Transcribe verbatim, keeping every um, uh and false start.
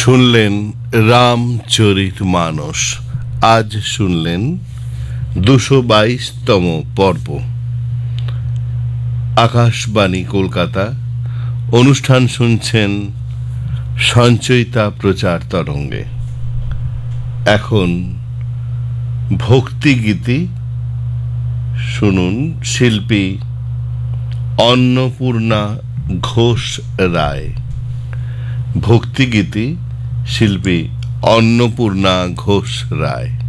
শুনলেন রামচরিত মানস। আজ শুনলেন দুশো বাইশতম পর্ব। আকাশবাণী কলকাতা। অনুষ্ঠান শুনছেন সঞ্চয়িতা প্রচার তরঙ্গে। এখন ভক্তিগীতি শুনুন শিল্পী অন্নপূর্ণা ঘোষ রায়। ভক্তিগীতি শিল্পী অন্নপূর্ণা ঘোষ রায়।